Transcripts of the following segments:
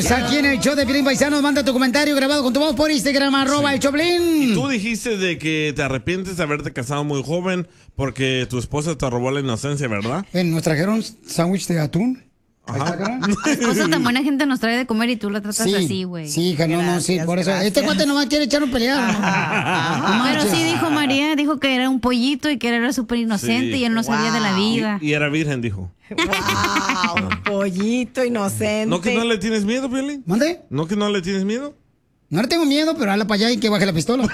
Pues aquí en el show de Piolín Paisanos, manda tu comentario grabado con tu voz por Instagram, @el Choplin. Y tú dijiste de que te arrepientes de haberte casado muy joven porque tu esposa te robó la inocencia, ¿verdad? Nos trajeron sándwich de atún. Cosa tan buena gente nos trae de comer y tú la tratas así, güey. Sí, hija, no, sí, por eso. Este cuate nomás quiere echar un pelear. Pero sí dijo María, dijo que era un pollito y que era súper inocente y él no sabía de la vida. Y era virgen, dijo. ¡Wow! Pollito inocente. ¿No que no le tienes miedo, Piolín? ¿Mande? ¿No que no le tienes miedo? No le tengo miedo, pero habla para allá y que baje la pistola.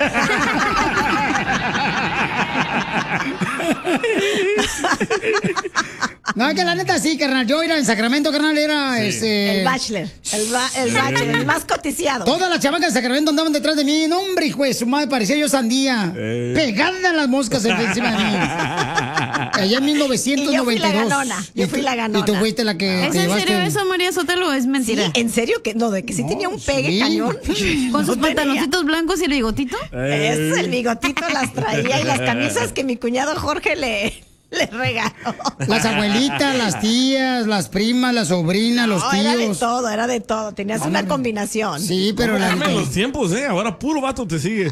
No, que la neta sí, carnal. Yo era en Sacramento, carnal, era el bachelor. El bachelor, el más coticiado. Todas las chamacas de Sacramento andaban detrás de mí. No, hombre, hijo de su madre, parecía yo sandía. Pegada a las moscas encima de mí. Allá en 1992. Yo fui la ganona. Y tú fuiste la que. ¿Es en serio eso, María Sotelo, o es mentira? Sí, ¿en serio? Que no, de que sí tenía un pegue cañón. ¿Con sus pantaloncitos blancos y el bigotito? Eso, el bigotito las traía y las camisas que mi cuñado Jorge le regaló. Las abuelitas, las tías, las primas, las sobrinas, los tíos. Era de todo. Tenías una combinación. Sí, pero en los tiempos, ahora puro vato te sigue.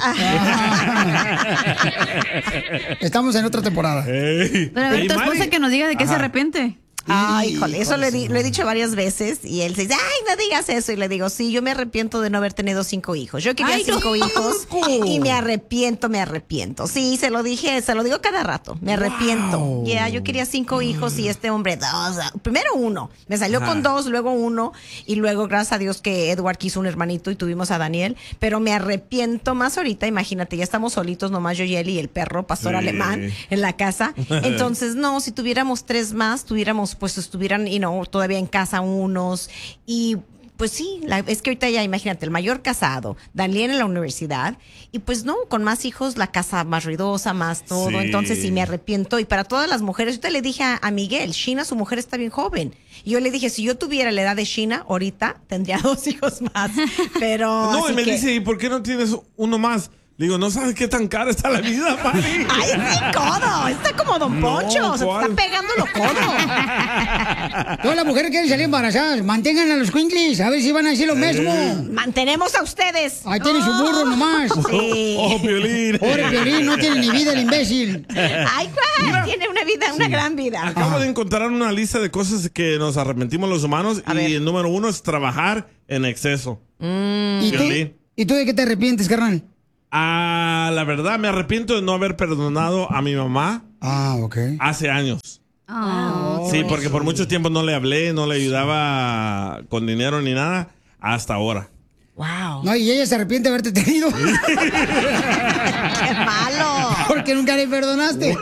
Estamos en otra temporada. Pero a ver, tu esposa que nos diga de qué se arrepiente. Ay, híjole, eso lo he dicho varias veces y él se dice, ay, no digas eso. Y le digo, sí, yo me arrepiento de no haber tenido 5 hijos. Yo quería 5 hijos y me arrepiento. Sí, se lo digo cada rato, me arrepiento. Yo quería 5 hijos y este hombre 2. Primero 1, me salió con 2, luego 1 y luego gracias a Dios que Edward quiso un hermanito y tuvimos a Daniel. Pero me arrepiento más ahorita, imagínate, ya estamos solitos, nomás yo y él y el perro, pastor alemán, en la casa. Entonces, no, si tuviéramos 3 más, pues estuvieran, todavía en casa unos y pues sí, es que ahorita ya imagínate, el mayor casado, Daniel en la universidad y pues no, con más hijos, la casa más ruidosa, más todo, entonces sí me arrepiento y para todas las mujeres, ahorita le dije a Miguel, Sheena, su mujer está bien joven y yo le dije, si yo tuviera la edad de Sheena, ahorita tendría 2 hijos más, pero... No, y me dice, ¿y por qué no tienes uno más? Digo, ¿no sabes qué tan cara está la vida, Mari? ¡Ay, sí, codo! Está como Don Poncho, se está pegando los codos. Todas las mujeres quieren salir embarazadas, mantengan a los cuinclis, a ver si van a decir lo mismo. Mantenemos a ustedes. Ahí tiene su burro nomás. Sí. Piolín. Pobre Piolín, no tiene ni vida el imbécil. Ay, ¿cuál? Tiene una vida, una gran vida. Acabo de encontrar una lista de cosas que nos arrepentimos los humanos y el número 1 es trabajar en exceso. ¿Y tú de qué te arrepientes, carnal? La verdad, me arrepiento de no haber perdonado a mi mamá. Hace años. Sí, porque por mucho tiempo no le hablé, no le ayudaba con dinero ni nada, hasta ahora. Wow. No, y ella se arrepiente de haberte tenido. ¡Qué malo! Porque nunca le perdonaste.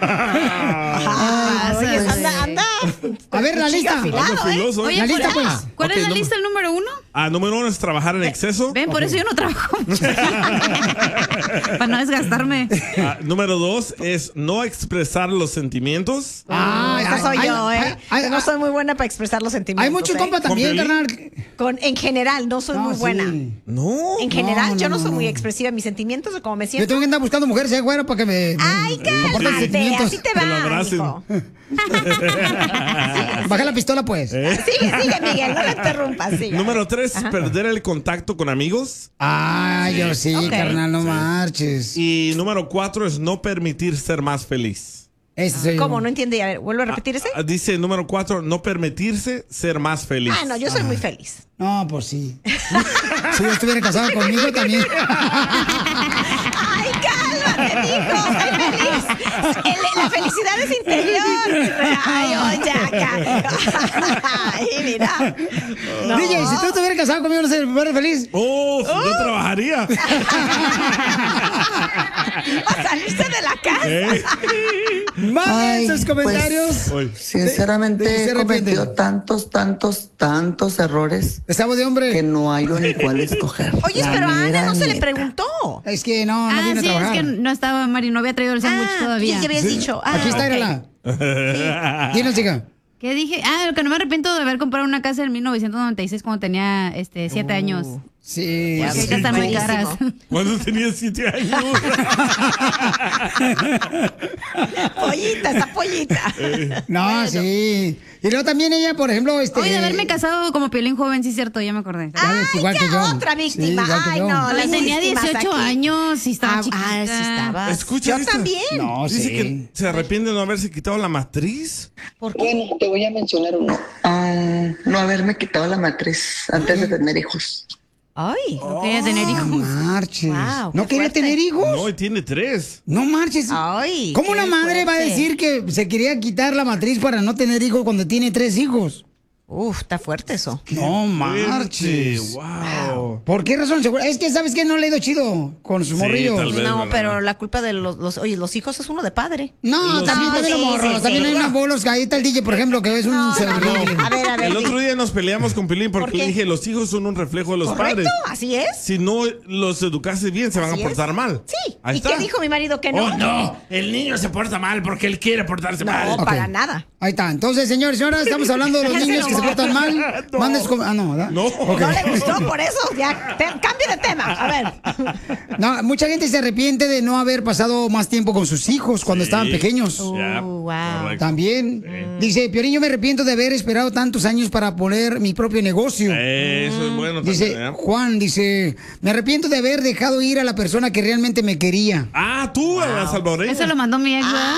Anda. A ver, la lista. Oye, la lista, pues. ¿Cuál es la lista, el número 1? Número 1 es trabajar en exceso. Ven, por eso yo no trabajo mucho. Para no desgastarme. Número 2 es no expresar los sentimientos. Esa soy yo, no soy muy buena para expresar los sentimientos. Hay muchos compas también, carnal. En general, no soy muy buena. No. En general, yo no soy muy expresiva. Mis sentimientos o como me siento. Yo tengo que andar buscando mujeres, güero, para que me. Ay, cálmate, así te va, hijo. Baja la pistola, pues. Sigue, Miguel, no me interrumpas. Número 3, perder el contacto con amigos. Yo sí, carnal, no marches. Y número 4 es no permitir ser más feliz. ¿Cómo? No entiende. A ver, ¿vuelvo a repetir ese? Dice número 4, no permitirse ser más feliz. No, yo soy muy feliz. No, pues sí. Si yo estuviera casado conmigo también. Ay, cálmate, mijo, soy feliz. La felicidad es interior. Ay, Ay, mira. No. DJ, si tú estuvieras casado conmigo, ¿no serías feliz? Yo trabajaría. ¿Para salirse de la casa? Manden sus comentarios. Pues, sinceramente he cometido tantos errores. Estamos de hombre. Que no hay ni cuál escoger. Oye, pero a Ana no se le preguntó. Es que no vino a trabajar. Es que no estaba, Mari, no había traído el sándwich todavía. ¿Qué habías dicho? Aquí está, Irala. Dinos, chica. ¿Qué dije? Lo que no me arrepiento de haber comprado una casa en 1996 cuando tenía 7 años. Sí. Porque ahorita están muy caras. Cuando tenía 7 años. Pollita, esa pollita. No, bueno. Sí. Y luego también ella, por ejemplo, Oye, de haberme casado como Piolín joven, sí es cierto, ya me acordé. Ay, igual que yo. otra víctima. Sí, Ay, no, la tenía 18 años y estaba chiquita. Ah, sí estaba. Escucha yo también. No, Dice sí. que se arrepiente de no haberse quitado la matriz. ¿Por qué? Bueno, te voy a mencionar uno. No haberme quitado la matriz antes de tener hijos. Ay. No quería tener hijos. Marches. Wow, ¿No qué quería fuerte. tener hijos? No, y tiene 3. No marches. Ay. ¿Cómo qué una madre va a fuerte. decir que se quería quitar la matriz para no tener hijos cuando tiene 3 hijos? Uf, está fuerte eso. No marches. Wow. ¿Por qué razón? Seguro. Es que, ¿sabes qué? No le he ido chido con sus Sí, morrillos. tal vez. No, ¿verdad? pero la culpa de los hijos es uno de padre. No, también hijos, los sí, morros. sí, También sí. hay unos bolos que ahí está el DJ, por ejemplo, que es un No, cerebro. a ver. El otro día nos peleamos con Pilín porque ¿Por qué? le dije, los hijos son un reflejo de los ¿Correcto? padres. Así es. Si no los educase bien, se van Así a portar es. mal. Sí. Ahí ¿Y está. qué dijo mi marido que no? Oh, no, el niño se porta mal porque él quiere portarse No, mal. para Ok. nada. Ahí está. Entonces, señores y señoras, estamos hablando de los niños que se portan mal. No. Mandes no, ¿verdad? No. Ok. No le gustó, por eso ya. Cambio de tema. A ver. No, mucha gente se arrepiente de no haber pasado más tiempo con sus hijos cuando Sí. estaban pequeños. Ya, wow. correcto. También. Dice, Piolín, yo me arrepiento de haber esperado tantos años para poner mi propio negocio. Eso es bueno Dice también, ¿eh? Juan, dice, me arrepiento de haber dejado ir a la persona que realmente me quería. Ah, tú, a la salvadoreña. Eso lo mandó mi ex, ¿verdad?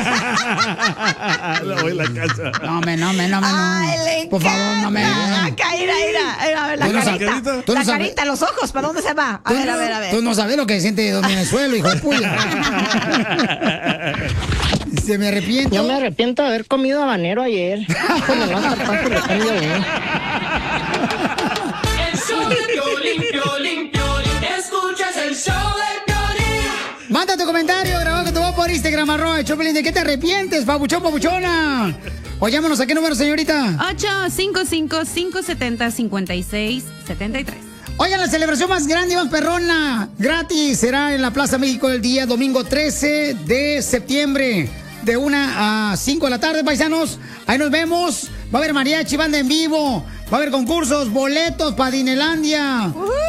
La voy a la casa. No, Ay, le Por favor, no me. encanta. Ira. A ver, la Tú no carita. sabes- tú no La sabes- carita, los ojos, ¿para dónde se va? A ver. Tú no sabes lo que siente Don Venezuela, hijo de puya. Se me arrepiento. Yo me arrepiento de haber comido habanero ayer. Como no capaz que le cambio uno. El show de Piolín, escuchas el show de Piolín. Manda tu comentario grabado que te voy por Instagram, @Choplin. ¿De qué te arrepientes, papuchón, papuchona? O llámanos a qué número, señorita. 855-570-5673. Oigan, la celebración más grande y más perrona, gratis, será en la Plaza México el día domingo 13 de septiembre, de 1 a 5 de la tarde, paisanos. Ahí nos vemos. Va a haber mariachi, banda en vivo. Va a haber concursos, boletos para Dinelandia.